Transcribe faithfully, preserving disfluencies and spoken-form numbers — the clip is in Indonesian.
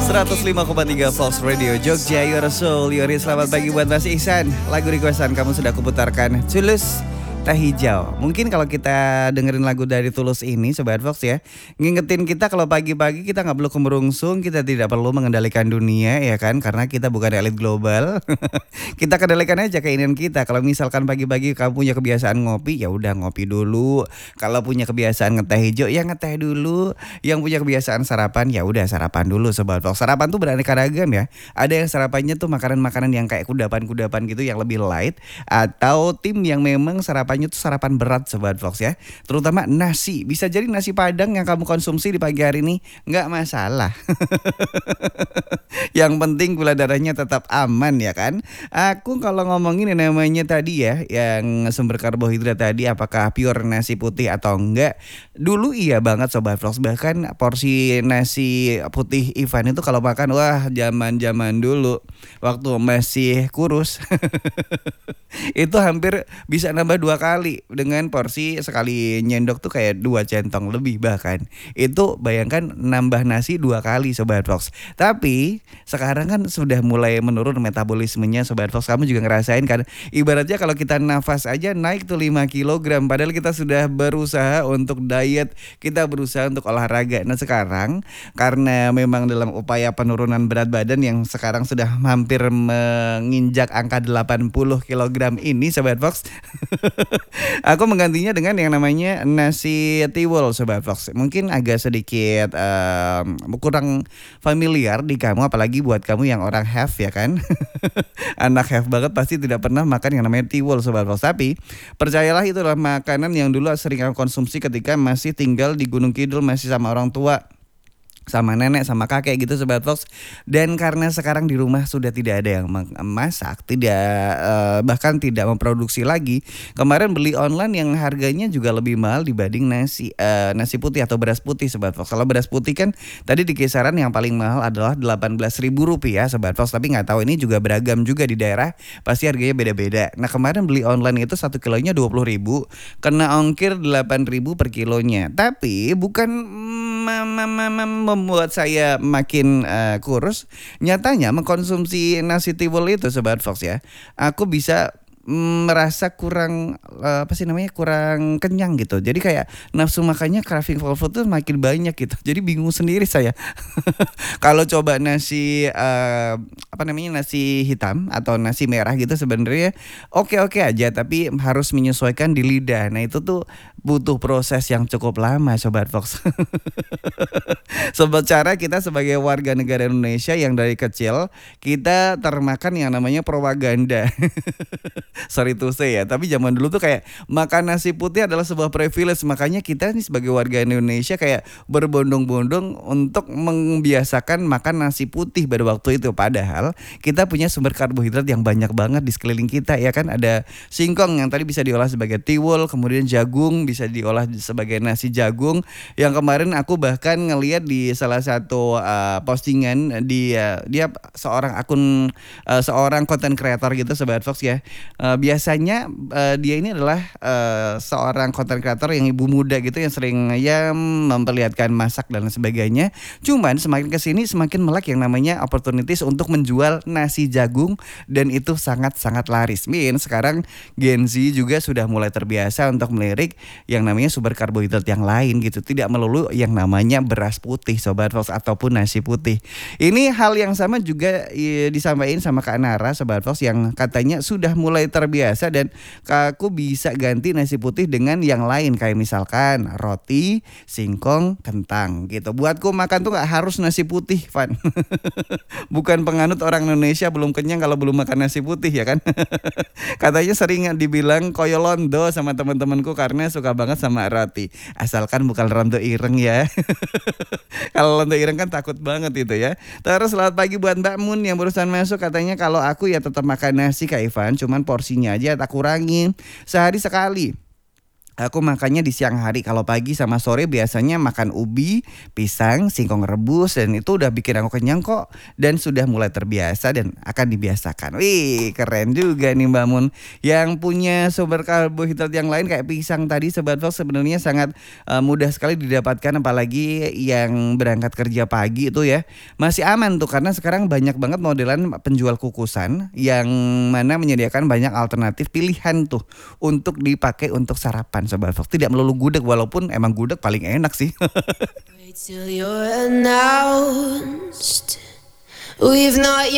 seratus lima koma tiga Pulse Radio Jogja, Your Soul, Yori. Selamat pagi buat Mas Ihsan. Lagu requestan kamu sudah kuputarkan, Tulus, Teh Hijau. Mungkin kalau kita dengerin lagu dari Tulus ini, Sobat Fox ya, ngingetin kita kalau pagi-pagi kita gak perlu kemerungsung, kita tidak perlu mengendalikan dunia ya kan, karena kita bukan elit global. Kita kendalikan aja keinginan kita. Kalau misalkan pagi-pagi kamu punya kebiasaan ngopi, ya udah ngopi dulu. Kalau punya kebiasaan ngeteh hijau, ya ngeteh dulu. Yang punya kebiasaan sarapan, ya udah sarapan dulu, Sobat Fox. Sarapan tuh beraneka ragam ya. Ada yang sarapannya tuh makanan-makanan yang kayak kudapan-kudapan gitu, yang lebih light, atau tim yang memang sarapannya tuh sarapan berat, Sobat Fox ya. Terutama nasi. Bisa jadi nasi padang yang kamu konsumsi di pagi hari ini, nggak masalah. Yang penting gula darahnya tetap aman ya kan. Aku kalau ngomongin yang namanya tadi ya, yang sumber karbohidrat tadi, apakah pure nasi putih atau enggak, dulu iya banget Sobat Fox. Bahkan porsi nasi putih Ivan itu kalau makan, wah zaman-zaman dulu waktu masih kurus itu hampir bisa nambah dua kali. Dengan porsi sekali nyendok tuh kayak dua centong lebih bahkan. Itu bayangkan nambah nasi dua kali, Sobat Fox. Tapi sekarang kan sudah mulai menurun metabolismenya, Sobat Fox. Kamu juga ngerasain kan, ibaratnya kalau kita nafas aja naik tuh lima kilogram, padahal kita sudah berusaha untuk diet, kita berusaha untuk olahraga. Nah sekarang karena memang dalam upaya penurunan berat badan yang sekarang sudah hampir menginjak angka delapan puluh kilogram ini, Sobat Fox, aku menggantinya dengan yang namanya nasi tiwul, Sobat Fox. Mungkin agak sedikit uh, kurang familiar di kamu, apalagi buat kamu yang orang have ya kan. Anak have banget pasti tidak pernah makan yang namanya tiwul, Sobat Fox. Tapi percayalah, itu adalah makanan yang dulu sering aku konsumsi ketika masih tinggal di Gunung Kidul, masih sama orang tua, sama nenek, sama kakek gitu, Sobat Fox. Dan karena sekarang di rumah sudah tidak ada yang masak, tidak eh, bahkan tidak memproduksi lagi. Kemarin beli online yang harganya juga lebih mahal dibanding nasi eh, nasi putih atau beras putih, Sobat Fox. Kalau beras putih kan tadi di kisaran yang paling mahal adalah delapan belas ribu rupiah, Sobat Fox. Tapi nggak tahu, ini juga beragam juga di daerah, pasti harganya beda-beda. Nah kemarin beli online itu satu kilonya dua puluh ribu, kena ongkir delapan ribu per kilonya. Tapi bukan membuat saya makin uh, kurus. Nyatanya mengkonsumsi nasi tiwul itu, Sobat Fox ya, aku bisa merasa kurang uh, apa sih namanya kurang kenyang gitu. Jadi kayak nafsu makannya, craving for food tuh makin banyak gitu. Jadi bingung sendiri saya. Kalau coba nasi uh, apa namanya nasi hitam atau nasi merah gitu sebenarnya oke-oke aja, tapi harus menyesuaikan di lidah. Nah itu tuh butuh proses yang cukup lama, Sobat Fox. Sobat cara kita sebagai warga negara Indonesia yang dari kecil kita termakan yang namanya propaganda. Sorry to say ya, tapi zaman dulu tuh kayak makan nasi putih adalah sebuah privilege. Makanya kita nih sebagai warga Indonesia kayak berbondong-bondong untuk membiasakan makan nasi putih pada waktu itu. Padahal kita punya sumber karbohidrat yang banyak banget di sekeliling kita ya kan. Ada singkong yang tadi bisa diolah sebagai tiwul, kemudian jagung bisa diolah sebagai nasi jagung. Yang kemarin aku bahkan ngelihat di salah satu uh, postingan di uh, dia seorang akun uh, seorang content creator gitu, Sobat Fox ya. Uh, biasanya uh, dia ini adalah uh, seorang content creator yang ibu muda gitu, yang sering ya memperlihatkan masak dan sebagainya. Cuman semakin kesini semakin melek yang namanya opportunities untuk menjual nasi jagung, dan itu sangat-sangat laris. Min sekarang Gen Z juga sudah mulai terbiasa untuk melirik yang namanya sumber karbohidrat yang lain gitu, tidak melulu yang namanya beras putih, Sobat Fox, ataupun nasi putih. Ini hal yang sama juga e, disampaikan sama Kak Nara, Sobat Fox, yang katanya sudah mulai terbiasa dan aku bisa ganti nasi putih dengan yang lain, kayak misalkan roti, singkong, kentang gitu. Buatku makan tuh gak harus nasi putih, Van. Bukan penganut orang Indonesia belum kenyang kalau belum makan nasi putih ya kan. Katanya sering dibilang koyolondo sama teman-temanku karena suka banget sama roti, asalkan bukan rondo ireng ya. Kalau rondo ireng kan takut banget itu ya. Terus selamat pagi buat Mbak Mun yang barusan masuk, katanya kalau aku ya tetap makan nasi Kak Ivan, cuman porsinya aja tak kurangi, sehari sekali. Aku makannya di siang hari, kalau pagi sama sore biasanya makan ubi, pisang, singkong rebus dan itu udah bikin aku kenyang kok dan sudah mulai terbiasa dan akan dibiasakan. Wih, keren juga nih Mbak Mun. Yang punya sumber karbohidrat yang lain kayak pisang tadi Sobat Fox sebenarnya sangat eh, mudah sekali didapatkan apalagi yang berangkat kerja pagi itu ya. Masih aman tuh karena sekarang banyak banget modelan penjual kukusan yang mana menyediakan banyak alternatif pilihan tuh untuk dipakai untuk sarapan Sobat Fox. Tidak melulu gudeg walaupun emang gudeg paling enak sih. Wait till you're announced. We've not yet